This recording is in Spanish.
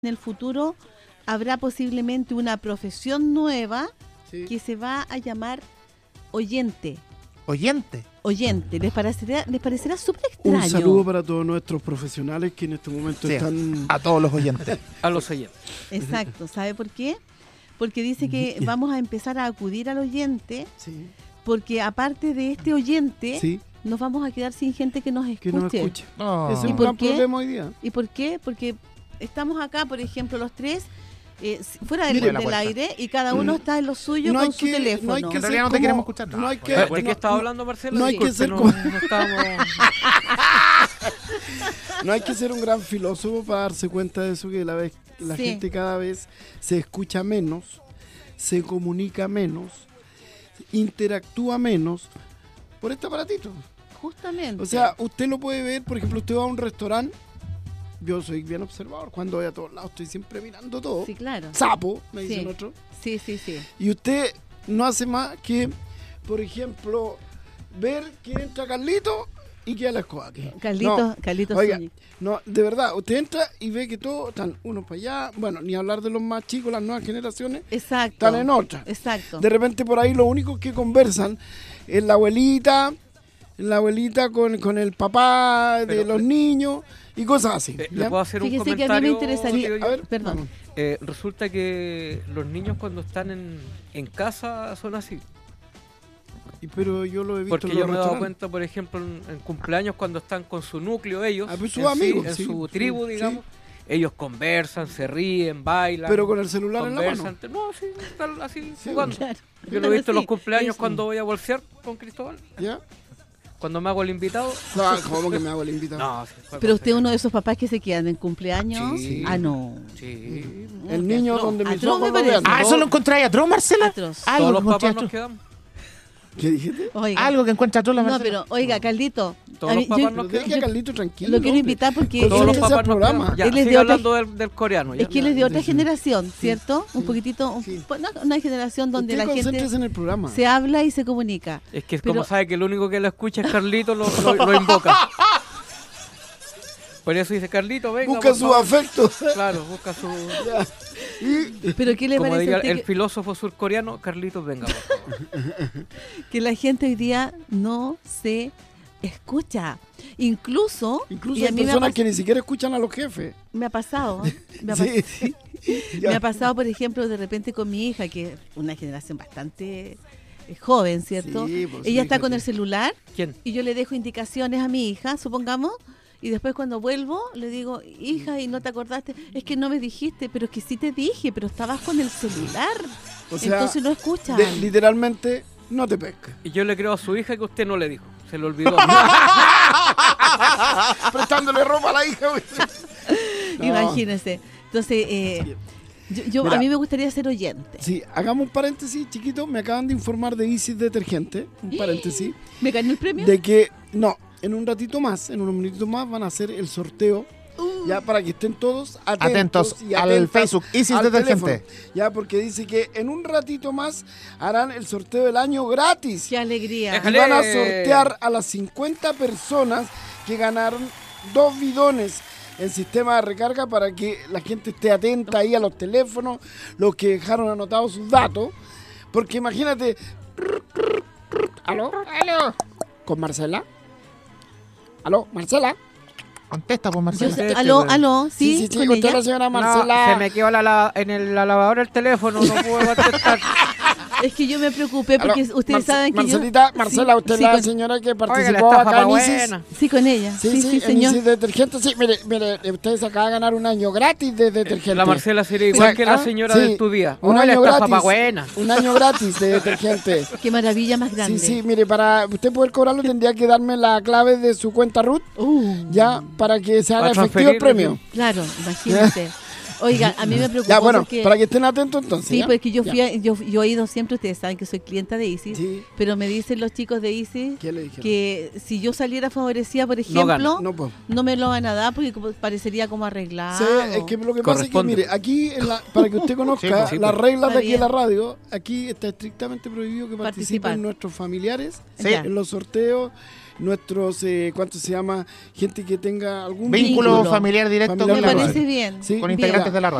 en el futuro habrá posiblemente una profesión nueva que se va a llamar oyente. ¿Oyente? Oyente. ¿Les parecerá súper extraño? Un saludo para todos nuestros profesionales que en este momento están... A todos los oyentes. A los oyentes. Exacto. ¿Sabe por qué? Porque dice que vamos a empezar a acudir al oyente, porque aparte de este oyente, nos vamos a quedar sin gente que nos escuche. Que nos escuche. Oh. Ese es un gran problema hoy día. ¿Y por qué? Porque estamos acá, por ejemplo, los tres, fuera del aire, y cada uno está en lo suyo con su teléfono. No hay que en realidad no te queremos escuchar. No hay que, ¿De qué estaba hablando, Marcelo? No hay que ser como... no estábamos... No hay que ser un gran filósofo para darse cuenta de eso, que la gente cada vez se escucha menos, se comunica menos, interactúa menos por este aparatito. Justamente. O sea, usted lo puede ver, por ejemplo, usted va a un restaurante. Yo soy bien observador. Cuando voy a todos lados estoy siempre mirando todo. Sí, claro. Sapo, me dicen otro. Sí. Y usted no hace más que, por ejemplo, ver que entra Carlito y queda la escoba aquí. Carlito oiga, Zúñiga. no, de verdad, usted entra y ve que todos están unos para allá. Bueno, ni hablar de los más chicos, las nuevas generaciones. Exacto. Están en otra. Exacto. De repente por ahí lo único que conversan es la abuelita con el papá de los niños y cosas así. ¿Le puedo hacer Fíjese un comentario? que a mí me interesaría... A ver, perdón. Resulta que los niños cuando están en casa son así. Pero yo lo he visto. Porque yo me he dado cuenta, por ejemplo, en cumpleaños cuando están con su núcleo ellos, pues sus amigos, en su tribu, digamos, ellos conversan, se ríen, bailan. Pero con el celular en la mano. No, sí, están así jugando. Claro. Yo lo he visto en los cumpleaños cuando voy a bolsear con Cristóbal. ¿Ya? Cuando me hago el invitado. No, ¿cómo que me hago el invitado? No, pero usted es uno de esos papás que se quedan en cumpleaños. Sí. Ah, no. Sí. El niño donde mis Atroz ojos me lo vean. parece. ¿Eso lo encontráis atroz, Marcela? Atroz. Todos los papás nos quedamos. ¿Qué dijiste? Oiga. Algo que encuentra atroz la No, Marcela. pero oiga, Carlito. Todos los papás Pero nos deje a Carlito tranquilo. Lo quiero hombre. invitar porque Todos los ese papás nos programa. quedamos. Ya, Él es sigue de otra- hablando del coreano. Ya. es que él es de otra generación, ¿cierto? sí, un poquitito, sí. una generación donde Usted la gente concéntrese en el programa. se habla y se comunica. Es que Pero- como sabe que el único que lo escucha es Carlito, lo invoca. Por eso dice, Carlito, venga. Busca por su favor. afecto. Claro, busca su... Pero ¿qué le Como parece diría a usted el filósofo surcoreano, Carlitos, venga. por favor. que la gente hoy día no se escucha? Incluso Incluso y a hay mí personas que ni siquiera escuchan a los jefes. me ha pasado, Sí. me ha pasado, por ejemplo, de repente con mi hija, que es una generación bastante joven, ¿cierto? Sí, pues, Ella está fíjate. con el celular ¿Quién? y yo le dejo indicaciones a mi hija, supongamos, y después cuando vuelvo le digo, hija, ¿y no te acordaste? Es que no me dijiste, pero es que sí te dije, pero estabas con el celular. O sea, entonces no escuchan. literalmente no te pesca. Y yo le creo a su hija que usted no le dijo. Se le olvidó. Prestándole ropa a la hija. güey. No. Imagínese. Entonces, Mira, a mí me gustaría ser oyente. Sí, hagamos un paréntesis, chiquito. Me acaban de informar de Isis Detergente, un paréntesis, ¿Me gané el premio? de que, en un ratito más, en unos minutitos más, van a hacer el sorteo. Ya para que estén todos atentos y al atentas Facebook, Isis al Detergente. teléfono. Ya, porque dice que en un ratito más harán el sorteo del año gratis. ¡Qué alegría! Y van a sortear a las 50 personas que ganaron 2 bidones en sistema de recarga para que la gente esté atenta ahí a los teléfonos, los que dejaron anotados sus datos. Porque imagínate... ¿Aló? ¿Con Marcela? ¿Aló? ¿Marcela? Contesta, pues, Yo Marcela. sé- aló, sí, con usted ella. la señora No, Marcela. se me quedó en la lavadora el teléfono, no puedo contestar. Es que yo me preocupé porque Aló, ustedes saben que Marcelita, Marcela, usted sí, es la con, señora que Oiga, la participó estafa acá en va Isis. buena. sí, con ella. Sí, en señor. Isis Detergente. Sí, mire, ustedes acaba de ganar un año gratis de detergente. La Marcela sería igual que la señora de tu día. Un Oye, año la estafa gratis. va buena. Un año gratis de detergente. Qué maravilla más grande. Sí, mire, para usted poder cobrarlo tendría que darme la clave de su cuenta RUT, ya, para que se haga Para efectivo el transferirle, premio. Claro, imagínate. Oiga, a mí me preocupó Ya, bueno, porque... para que estén atentos entonces. Sí, ¿ya? porque yo Ya. yo he ido siempre, ustedes saben que soy clienta de Isis, Sí. pero me dicen los chicos de Isis ¿Qué le dijeron? que si yo saliera favorecida, por No ejemplo, gana. No, pues. no me lo van a dar porque parecería como arreglado. Sí, es que lo que pasa es que, Corresponde. mire, aquí, para que usted conozca Sí, las pues. reglas Está de aquí en la bien. radio, aquí está estrictamente prohibido que Participar. participen nuestros familiares Sí. en los sorteos, nuestros, ¿cuánto se llama? Gente que tenga algún vínculo familiar directo Me parece bien. con integrantes de la radio.